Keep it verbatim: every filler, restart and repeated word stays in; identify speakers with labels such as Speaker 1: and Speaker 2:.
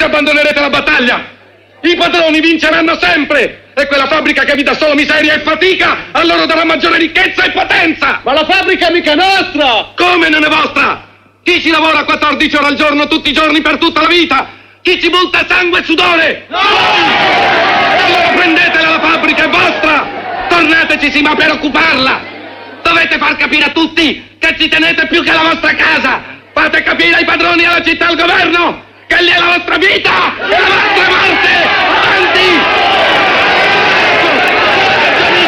Speaker 1: abbandonerete la battaglia. I padroni vinceranno sempre. E quella fabbrica che vi dà solo miseria e fatica, a loro darà maggiore ricchezza e potenza.
Speaker 2: Ma la fabbrica è mica nostra!
Speaker 1: Come non è vostra? Chi ci lavora quattordici ore al giorno, tutti i giorni, per tutta la vita? Chi ci butta sangue e sudore?
Speaker 2: No!
Speaker 1: E allora prendetela, la fabbrica è vostra! Tornateci sì, ma per occuparla! Dovete far capire a tutti che ci tenete più che la vostra casa! Fate capire ai padroni, alla città, al governo, che lì è la vostra vita! E la vostra morte!